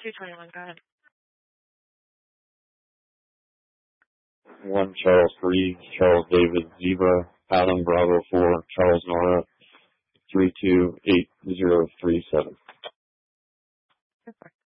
221, go ahead. 1 Charles 3, Charles David Zebra, Adam Bravo 4, Charles Nora, 328037. Perfect.